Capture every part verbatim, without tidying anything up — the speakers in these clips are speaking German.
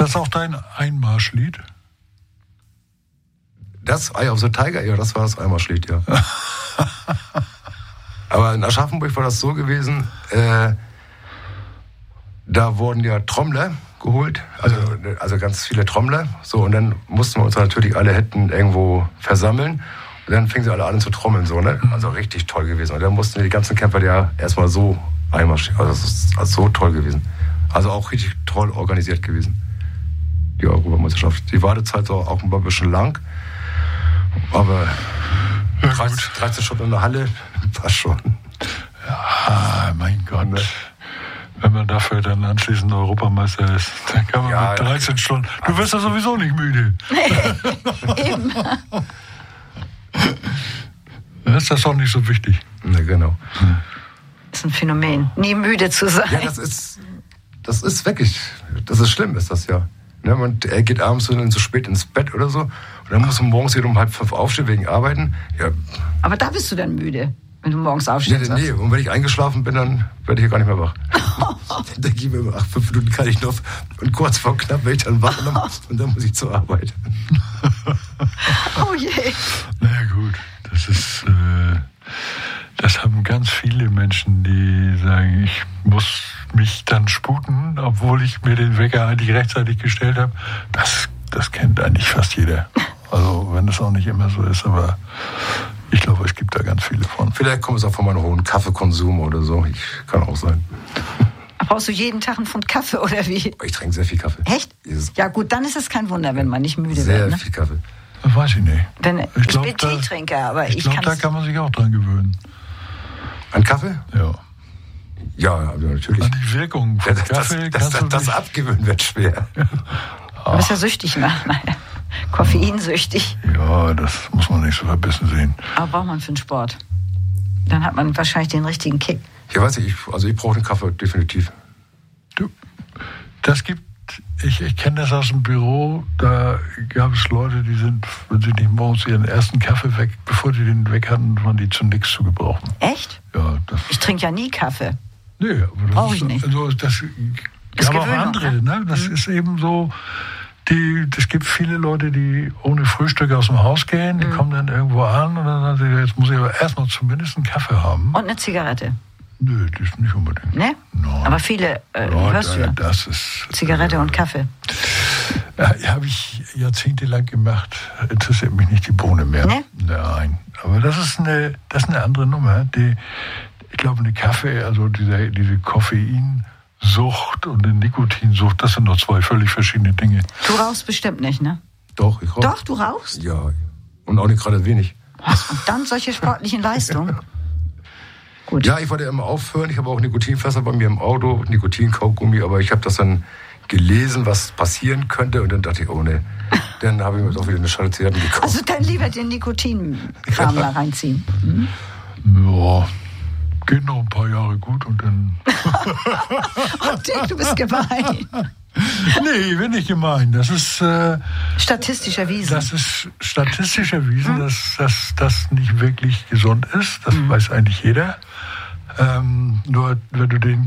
das auch dein Einmarschlied? Das Eye of the Tiger, ja, das war das Einmarschlied, ja. Aber in Aschaffenburg war das so gewesen, äh, da wurden ja Trommler geholt, also, also ganz viele Trommler, so, und dann mussten wir uns natürlich alle hätten irgendwo versammeln. Und dann fingen sie alle an zu trommeln, so, ne? Also richtig toll gewesen. Und dann mussten die ganzen Kämpfer ja erstmal so einmarschieren. Also das ist also so toll gewesen. Also auch richtig toll organisiert gewesen. Die Europameisterschaft. Die Wartezeit war auch ein bisschen lang. Aber ja, dreizehn, dreizehn Stunden in der Halle passt schon. Ja, mein Gott. Ne? Wenn man dafür dann anschließend Europameister ist, dann kann man ja, mit dreizehn Stunden... Du wirst ja sowieso nicht müde. Eben. Dann ist das doch nicht so wichtig. Ja, genau. Hm. Das ist ein Phänomen, nie müde zu sein. Ja, das ist, das ist wirklich, das ist schlimm, ist das ja. Ne, man, er geht abends so, so spät ins Bett oder so und dann muss man morgens wieder um halb fünf aufstehen wegen Arbeiten. Ja. Aber da bist du dann müde, wenn du morgens aufstehst. Nee, nee, und wenn ich eingeschlafen bin, dann werde ich ja gar nicht mehr wach. Dann denke ich mir, ach, fünf Minuten kann ich noch und kurz vor knapp werde ich dann wach und dann muss ich zur Arbeit. Oh je. Na ja, gut, das ist, äh, das haben ganz viele Menschen, die sagen, ich muss mich dann sputen, obwohl ich mir den Wecker eigentlich rechtzeitig gestellt habe. Das, das kennt eigentlich fast jeder. Also, wenn es auch nicht immer so ist, aber ich glaube, es gibt da ganz viele von. Vielleicht kommt es auch von meinem hohen Kaffeekonsum oder so. Ich, kann auch sein. Brauchst du jeden Tag einen Pfund Kaffee oder wie? Ich trinke sehr viel Kaffee. Echt? Ja gut, dann ist es kein Wunder, wenn man nicht müde sehr wird. Sehr viel Kaffee. Das weiß ich nicht. Wenn, ich ich glaub, bin Teetrinker, aber ich, ich glaube, da kann man sich auch dran gewöhnen. An Kaffee? Ja. Ja, natürlich. An die Wirkung von das, Kaffee das, das, das, das abgewöhnen wird schwer. Du bist ja süchtig nach, naja, koffeinsüchtig. Ja, das muss man nicht so verbissen sehen. Aber braucht man für den Sport. Dann hat man wahrscheinlich den richtigen Kick. Ja, weiß ich, also ich brauche den Kaffee definitiv. Du, das gibt, ich, ich kenne das aus dem Büro, da gab es Leute, die sind, wenn sie nicht morgens ihren ersten Kaffee weg, bevor die den weg hatten, waren die zu nichts zu gebrauchen. Echt? Ja. Das, ich trinke ja nie Kaffee. Nee, aber das brauche ist, ich nicht. Also das gab auch andere, ne? Das mhm. ist eben so, die, es gibt viele Leute, die ohne Frühstück aus dem Haus gehen, die mhm. kommen dann irgendwo an und dann sagen sie, jetzt muss ich aber erst noch zumindest einen Kaffee haben. Und eine Zigarette. Nö, das ist nicht unbedingt. Ne? Nein. Aber viele, äh, ja, hörst du ja. Das ist, Zigarette äh, und Kaffee. Ja, habe ich jahrzehntelang gemacht. Interessiert mich nicht die Bohne mehr. Ne? Nein. Aber das ist eine, das ist eine andere Nummer. Die, ich glaube, eine Kaffee, also diese, diese Koffeinsucht und eine Nikotinsucht, das sind doch zwei völlig verschiedene Dinge. Du rauchst bestimmt nicht, ne? Doch, ich rauche. Doch, du rauchst? Ja. Und auch nicht gerade wenig. Was? Und dann solche sportlichen Leistungen? Gut. Ja, ich wollte immer aufhören. Ich habe auch Nikotinfässer bei mir im Auto, Nikotinkaugummi, aber ich habe das dann gelesen, was passieren könnte, und dann dachte ich, oh ne. Dann habe ich mir auch wieder eine Schale Zigaretten gekauft. Also dann lieber den Nikotinkram da reinziehen. Hm? Ja, geht noch ein paar Jahre gut und dann... Oh, Dick, du bist gemein. Nee, ich bin nicht gemein. Das ist... Äh, statistisch erwiesen. Das ist statistisch erwiesen, hm. dass das dass nicht wirklich gesund ist. Das hm. weiß eigentlich jeder. Ähm, nur wenn du den,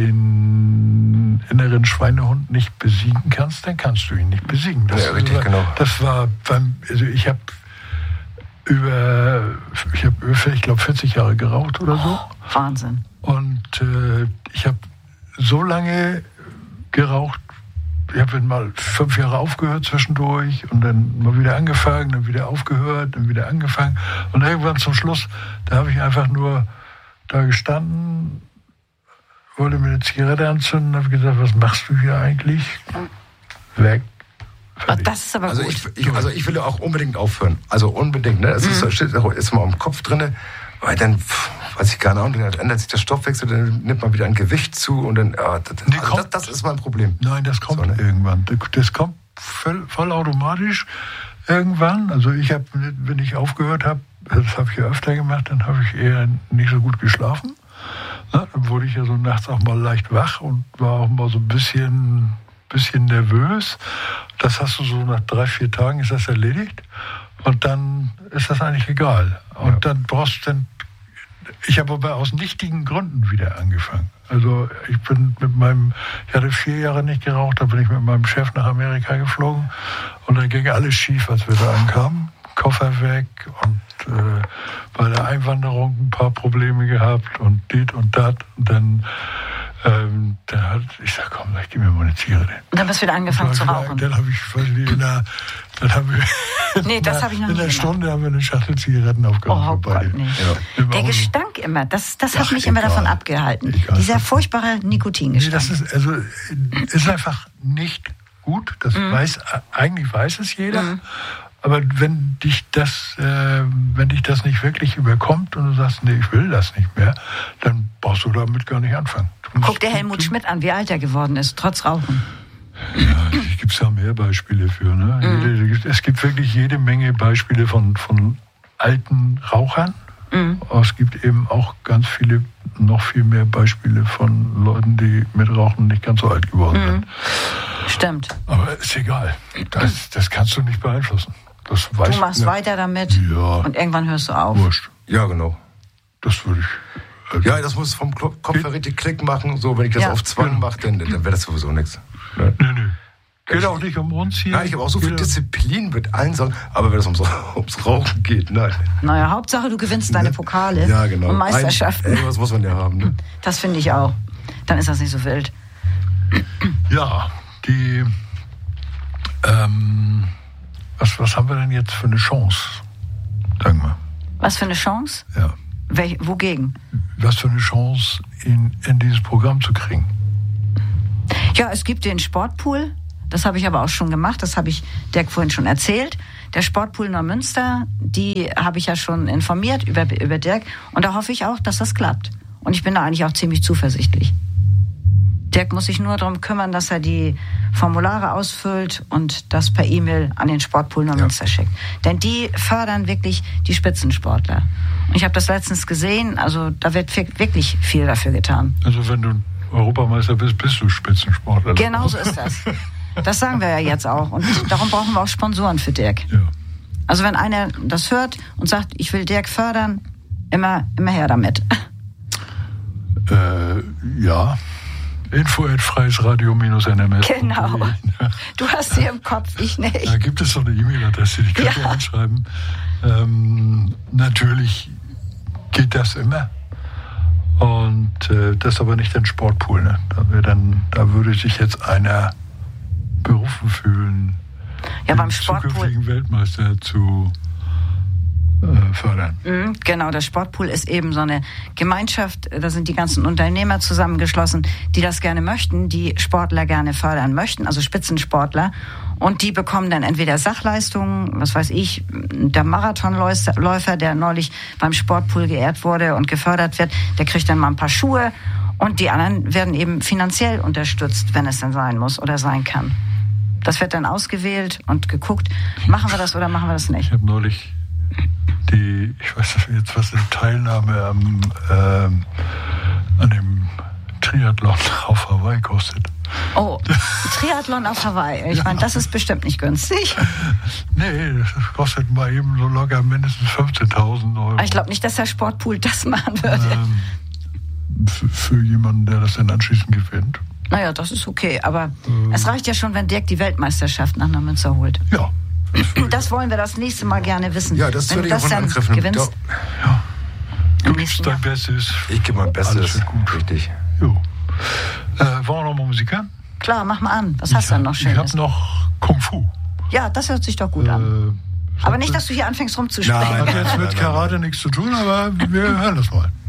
den inneren Schweinehund nicht besiegen kannst, dann kannst du ihn nicht besiegen. Das, ja, richtig, war, genau. Das war beim... Also ich habe über... Ich habe ich glaube, vierzig Jahre geraucht oder so. Oh, Wahnsinn. Und äh, ich habe so lange geraucht. Ich habe mal fünf Jahre aufgehört zwischendurch und dann mal wieder angefangen, dann wieder aufgehört, dann wieder angefangen. Und irgendwann zum Schluss, da habe ich einfach nur da gestanden, wollte mir eine Zigarette anzünden, habe gesagt, was machst du hier eigentlich? Weg. Fertig. Das ist aber also gut. Ich, ich, also ich will auch unbedingt aufhören. Also unbedingt. Ne? Es mhm. ist, steht ist mal im Kopf drin. Weil dann, pff, weiß ich keine Ahnung, dann ändert sich der Stoffwechsel, dann nimmt man wieder ein Gewicht zu und dann, ja, das, nee, also das, das ist mein Problem. Nein, das kommt so, ne? irgendwann. Das kommt voll, voll automatisch irgendwann. Also ich habe, wenn ich aufgehört habe, das habe ich ja öfter gemacht, dann habe ich eher nicht so gut geschlafen. Na, dann wurde ich ja so nachts auch mal leicht wach und war auch mal so ein bisschen, bisschen nervös. Das hast du so nach drei, vier Tagen ist das erledigt. Und dann ist das eigentlich egal. Und ja. dann brauchst du dann, ich habe aber aus nichtigen Gründen wieder angefangen. Also ich bin mit meinem, ich hatte vier Jahre nicht geraucht, da bin ich mit meinem Chef nach Amerika geflogen und dann ging alles schief, als wir da ankamen. Koffer weg und äh, bei der Einwanderung ein paar Probleme gehabt und dit und dat und dann Ähm, dann hat, ich sag, komm, ich gib mir mal eine Zigarette. Und dann hast du wieder angefangen zu rauchen. Dann habe ich, weiß nicht, in der, dann haben wir, nee, das habe ich noch in nie einer gemacht. Stunde haben wir eine Schachtel Zigaretten aufgeraucht. Oh Gott, nee. Ja. Der Gestank immer, das, das hat Ach, mich immer egal. davon abgehalten. Egal. Dieser furchtbare Nikotingestank. Nee, das ist, also, ist einfach nicht gut. Das Mhm. weiß, eigentlich weiß es jeder. Mhm. Aber wenn dich das, äh, wenn dich das nicht wirklich überkommt und du sagst, nee, ich will das nicht mehr, dann brauchst du damit gar nicht anfangen. Du musst- Guck dir Helmut du, Schmidt an, wie alt er geworden ist, trotz Rauchen. Ja, es gibt ja mehr Beispiele für. Ne? Mhm. Jede, es gibt wirklich jede Menge Beispiele von, von alten Rauchern. Mhm. Aber es gibt eben auch ganz viele, noch viel mehr Beispiele von Leuten, die mit Rauchen nicht ganz so alt geworden Mhm. sind. Stimmt. Aber ist egal. Das, das kannst du nicht beeinflussen. Das Du weißt machst ja. weiter damit Ja. und irgendwann hörst du auf. Wurscht. Ja, genau. Das würde ich. Also, Ja, das muss vom Klo- Kopf her richtig Klick machen. So, wenn ich das Ja. auf Zwang mache, dann, dann wäre das sowieso nichts. Nee, nee. Geht auch nicht um uns hier. Nein, ich habe auch so viel Geht- Disziplin mit allen Sachen, aber wenn es ums, ums Rauchen geht, nein. Naja, Hauptsache du gewinnst deine Pokale Ja, genau. und Meisterschaften. Ein, irgendwas muss man ja haben. Ne? Das finde ich auch. Dann ist das nicht so wild. Ja, die. Ähm, was, was haben wir denn jetzt für eine Chance? Sagen wir. Was für eine Chance? Ja. Wel- wogegen? Was für eine Chance, ihn in dieses Programm zu kriegen? Ja, es gibt den Sportpool. Das habe ich aber auch schon gemacht. Das habe ich Dirk vorhin schon erzählt. Der Sportpool Neumünster, die habe ich ja schon informiert über, über Dirk. Und da hoffe ich auch, dass das klappt. Und ich bin da eigentlich auch ziemlich zuversichtlich. Dirk muss sich nur darum kümmern, dass er die Formulare ausfüllt und das per E-Mail an den Sportpool Neumünster ja. schickt. Denn die fördern wirklich die Spitzensportler. Und ich habe das letztens gesehen, also da wird wirklich viel dafür getan. Also wenn du Europameister bist, bist du Spitzensportler. Genau so ist das. Das sagen wir ja jetzt auch. Und darum brauchen wir auch Sponsoren für Dirk. Ja. Also wenn einer das hört und sagt, ich will Dirk fördern, immer, immer her damit. Äh, ja. Info at freies radio Bindestrich N M S. Genau. Du hast sie im Kopf, ich nicht. Da gibt es so eine E-Mail-Adresse, die könnt ihr Ja. anschreiben. Ähm, natürlich geht das immer. Und äh, das ist aber nicht ein Sportpool. Ne? Da, wär dann, da würde sich jetzt einer berufen fühlen, Ja, beim den Sportpool. zukünftigen Weltmeister zu äh, fördern. Mhm, genau, der Sportpool ist eben so eine Gemeinschaft, da sind die ganzen Unternehmer zusammengeschlossen, die das gerne möchten, die Sportler gerne fördern möchten, also Spitzensportler. Und die bekommen dann entweder Sachleistungen, was weiß ich, der Marathonläufer, der neulich beim Sportpool geehrt wurde und gefördert wird, der kriegt dann mal ein paar Schuhe. Und die anderen werden eben finanziell unterstützt, wenn es denn sein muss oder sein kann. Das wird dann ausgewählt und geguckt, machen wir das oder machen wir das nicht. Ich habe neulich die, ich weiß nicht jetzt, was eine Teilnahme am, ähm, an dem Triathlon auf Hawaii kostet. Oh, Triathlon auf Hawaii. Ich meine, das ist bestimmt nicht günstig. Nee, das kostet mal eben so locker mindestens fünfzehntausend Euro. Aber ich glaube nicht, dass der Sportpool das machen würde. Ähm, für, für jemanden, der das dann anschließend gewinnt. Naja, das ist okay. Aber ähm. es reicht ja schon, wenn Dirk die Weltmeisterschaft nach Neumünster holt. Ja. Das, das wollen wir das nächste Mal gerne wissen. Ja, das wenn würde du ich das auch in dann Angriff nehmen. gewinnst. Ja. Du Im gibst nächsten dein Jahr. Bestes. Ich gebe mein Alles Bestes. wird gut. Richtig. Jo. Äh, wollen wir noch mal Musik hören? Klar, mach mal an. Was hast du denn noch Ich Schönes? habe noch Kung Fu. Ja, das hört sich doch gut an. Äh, Aber nicht, dass du hier anfängst rumzuspringen. Nein. Hat jetzt mit Karate nichts zu tun, aber wir hören das mal.